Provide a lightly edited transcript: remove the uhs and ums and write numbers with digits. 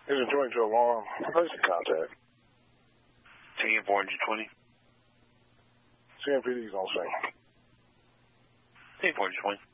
Is it joint to alarm? Place in contact. 10-420. CMPD's on scene. 10-420.